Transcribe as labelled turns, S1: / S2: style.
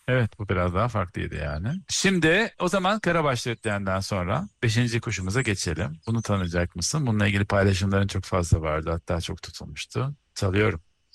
S1: Evet, bu biraz daha farklıydı yani. Şimdi o zaman Karabaş Düetleri'nden sonra beşinci kuşumuza geçelim. Bunu tanıyacak mısın? Bununla ilgili paylaşımların çok fazla vardı. Hatta çok tutulmuştu. Çalıyorum.